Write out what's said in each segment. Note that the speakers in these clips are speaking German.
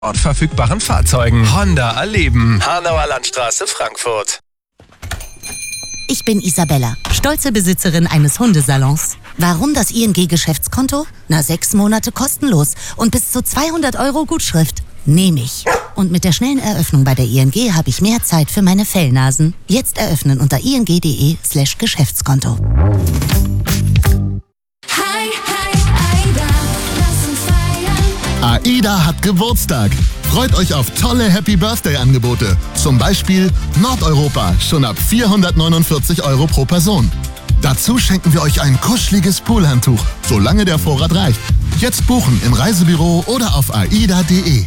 und verfügbaren Fahrzeugen. Honda erleben. Hanauer Landstraße, Frankfurt. Ich bin Isabella, stolze Besitzerin eines Hundesalons. Warum das ING-Geschäftskonto? 6 Monate kostenlos und bis zu 200 € Gutschrift. Nehme ich. Und mit der schnellen Eröffnung bei der ING habe ich mehr Zeit für meine Fellnasen. Jetzt eröffnen unter ing.de/Geschäftskonto. AIDA hat Geburtstag. Freut euch auf tolle Happy-Birthday-Angebote. Zum Beispiel Nordeuropa, schon ab 449 € pro Person. Dazu schenken wir euch ein kuscheliges Poolhandtuch, solange der Vorrat reicht. Jetzt buchen im Reisebüro oder auf aida.de.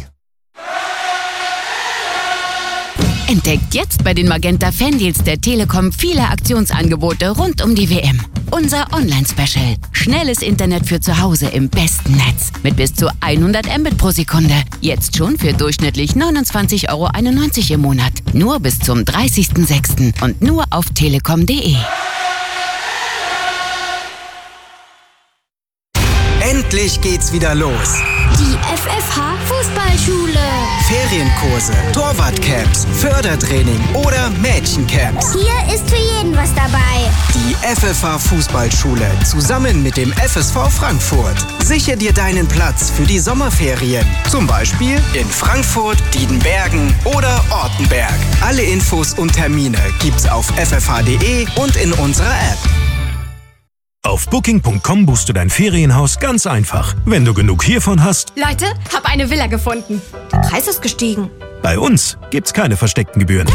Entdeckt jetzt bei den Magenta Fandeals der Telekom viele Aktionsangebote rund um die WM. Unser Online-Special. Schnelles Internet für zu Hause im besten Netz. Mit bis zu 100 Mbit pro Sekunde. Jetzt schon für durchschnittlich 29,91 € im Monat. Nur bis zum 30.06. und nur auf telekom.de. Endlich geht's wieder los. Die FFH Fußballschule. Ferienkurse, Torwartcamps, Fördertraining oder Mädchencamps. Hier ist für jeden was dabei. Die FFH Fußballschule zusammen mit dem FSV Frankfurt. Sichere dir deinen Platz für die Sommerferien. Zum Beispiel in Frankfurt, Diedenbergen oder Ortenberg. Alle Infos und Termine gibt's auf ffh.de und in unserer App. Auf Booking.com buchst du dein Ferienhaus ganz einfach. Wenn du genug hiervon hast... Leute, hab eine Villa gefunden. Der Preis ist gestiegen. Bei uns gibt's keine versteckten Gebühren.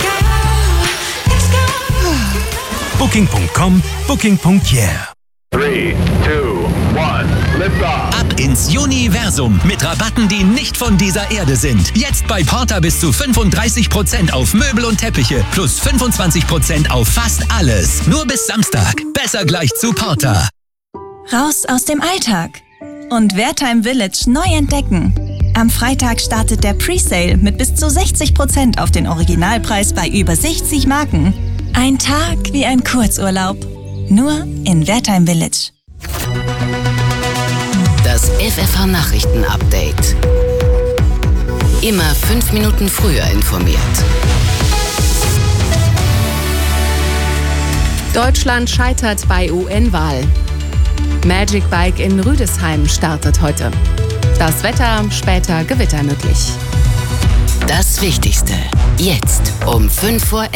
Booking.com, Booking.yeah. 3, 2, 1, lift off. Ab ins Universum mit Rabatten, die nicht von dieser Erde sind. Jetzt bei Porter bis zu 35% auf Möbel und Teppiche plus 25% auf fast alles. Nur bis Samstag. Besser gleich zu Porter. Raus aus dem Alltag und Wertheim Village neu entdecken. Am Freitag startet der Presale mit bis zu 60% auf den Originalpreis bei über 60 Marken. Ein Tag wie ein Kurzurlaub. Nur in Wertheim Village. Das FFH-Nachrichten-Update. Immer 5 Minuten früher informiert. Deutschland scheitert bei UN-Wahl. Magic Bike in Rüdesheim startet heute. Das Wetter, später Gewitter möglich. Das Wichtigste. Jetzt um 5:11 Uhr.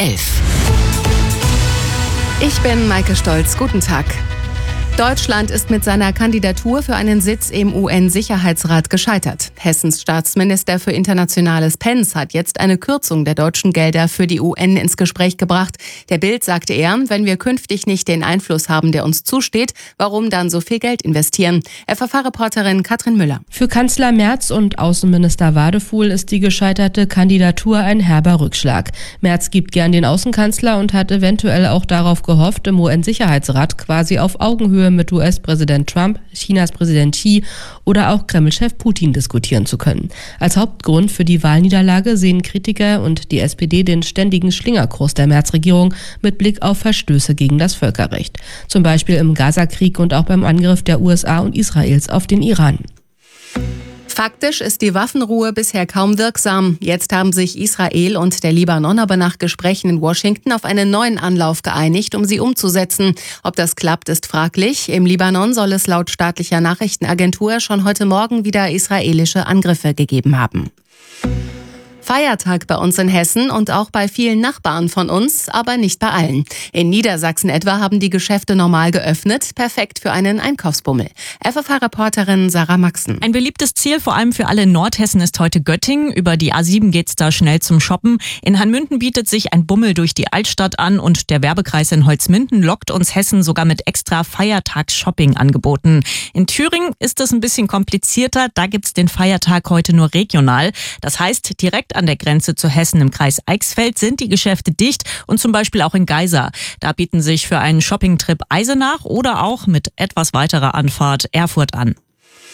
Ich bin Maike Stolz. Guten Tag. Deutschland ist mit seiner Kandidatur für einen Sitz im UN-Sicherheitsrat gescheitert. Hessens Staatsminister für Internationales Pence hat jetzt eine Kürzung der deutschen Gelder für die UN ins Gespräch gebracht. Der Bild sagte er, wenn wir künftig nicht den Einfluss haben, der uns zusteht, warum dann so viel Geld investieren? FFH-Reporterin Katrin Müller. Für Kanzler Merz und Außenminister Wadefuhl ist die gescheiterte Kandidatur ein herber Rückschlag. Merz gibt gern den Außenkanzler und hat eventuell auch darauf gehofft, im UN-Sicherheitsrat quasi auf Augenhöhe mit US-Präsident Trump, Chinas Präsident Xi oder auch Kreml-Chef Putin diskutieren zu können. Als Hauptgrund für die Wahlniederlage sehen Kritiker und die SPD den ständigen Schlingerkurs der Merz-Regierung mit Blick auf Verstöße gegen das Völkerrecht. Zum Beispiel im Gaza-Krieg und auch beim Angriff der USA und Israels auf den Iran. Faktisch ist die Waffenruhe bisher kaum wirksam. Jetzt haben sich Israel und der Libanon aber nach Gesprächen in Washington auf einen neuen Anlauf geeinigt, um sie umzusetzen. Ob das klappt, ist fraglich. Im Libanon soll es laut staatlicher Nachrichtenagentur schon heute Morgen wieder israelische Angriffe gegeben haben. Feiertag bei uns in Hessen und auch bei vielen Nachbarn von uns, aber nicht bei allen. In Niedersachsen etwa haben die Geschäfte normal geöffnet, perfekt für einen Einkaufsbummel. FFH-Reporterin Sarah Maxen. Ein beliebtes Ziel, vor allem für alle in Nordhessen, ist heute Göttingen. Über die A7 geht's da schnell zum Shoppen. In Hanmünden bietet sich ein Bummel durch die Altstadt an und der Werbekreis in Holzminden lockt uns Hessen sogar mit extra Feiertags-Shopping-Angeboten. In Thüringen ist es ein bisschen komplizierter, da gibt's den Feiertag heute nur regional. Das heißt, direkt an der Grenze zu Hessen im Kreis Eichsfeld sind die Geschäfte dicht und zum Beispiel auch in Geisa. Da bieten sich für einen Shoppingtrip Eisenach oder auch mit etwas weiterer Anfahrt Erfurt an.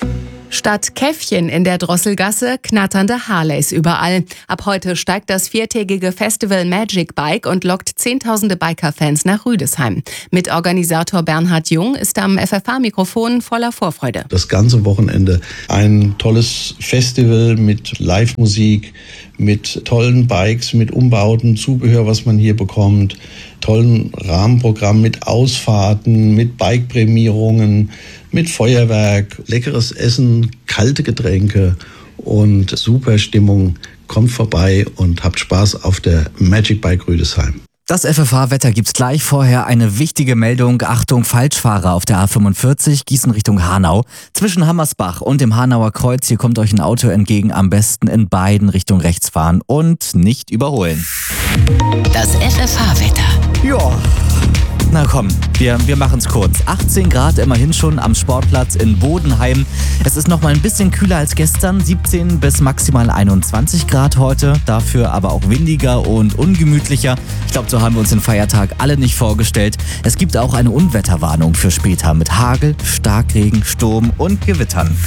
Statt Käffchen in der Drosselgasse knatternde Harleys überall. Ab heute steigt das 4-tägige Festival Magic Bike und lockt Zehntausende Biker-Fans nach Rüdesheim. Mitorganisator Bernhard Jung ist am FFH-Mikrofon voller Vorfreude. Das ganze Wochenende ein tolles Festival mit Live-Musik, mit tollen Bikes, mit Umbauten, Zubehör, was man hier bekommt, tollen Rahmenprogramm mit Ausfahrten, mit Bike-Prämierungen, mit Feuerwerk, leckeres Essen, kalte Getränke und super Stimmung. Kommt vorbei und habt Spaß auf der Magic Bike Rüdesheim. Das FFH-Wetter gibt's gleich. Vorher eine wichtige Meldung. Achtung, Falschfahrer auf der A45 Gießen Richtung Hanau. Zwischen Hammersbach und dem Hanauer Kreuz. Hier kommt euch ein Auto entgegen. Am besten in beiden Richtungen rechts fahren und nicht überholen. Das FFH-Wetter. Ja. Na komm, wir machen's kurz. 18 Grad immerhin schon am Sportplatz in Bodenheim. Es ist noch mal ein bisschen kühler als gestern, 17 bis maximal 21 Grad heute. Dafür aber auch windiger und ungemütlicher. Ich glaube, so haben wir uns den Feiertag alle nicht vorgestellt. Es gibt auch eine Unwetterwarnung für später mit Hagel, Starkregen, Sturm und Gewittern.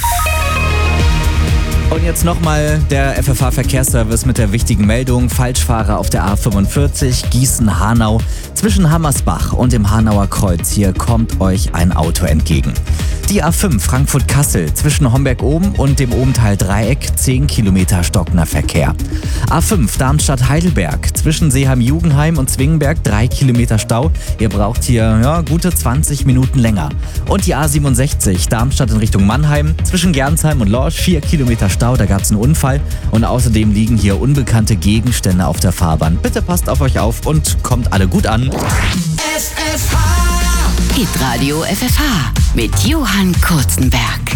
Und jetzt nochmal der FFH-Verkehrsservice mit der wichtigen Meldung. Falschfahrer auf der A45 Gießen-Hanau. Zwischen Hammersbach und dem Hanauer Kreuz. Hier kommt euch ein Auto entgegen. Die A5 Frankfurt-Kassel zwischen Homberg-Oben und dem Obenthal-Dreieck 10 Kilometer stockender Verkehr. A5 Darmstadt-Heidelberg zwischen Seeheim-Jugendheim und Zwingenberg 3 Kilometer Stau. Ihr braucht hier gute 20 Minuten länger. Und die A67 Darmstadt in Richtung Mannheim zwischen Gernsheim und Lorsch 4 Kilometer Stau. Da gab es einen Unfall und außerdem liegen hier unbekannte Gegenstände auf der Fahrbahn. Bitte passt auf euch auf und kommt alle gut an. Hitradio FFH mit Johann Kurzenberg.